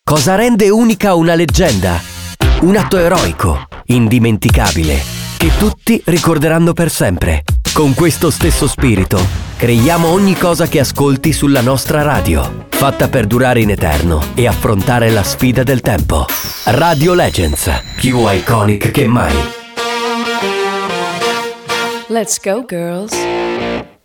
Cosa rende unica una leggenda? Un atto eroico, indimenticabile, che tutti ricorderanno per sempre. Con questo stesso spirito, creiamo ogni cosa che ascolti sulla nostra radio, fatta per durare in eterno e affrontare la sfida del tempo. Radio Legends, più iconic che mai. Let's go, girls.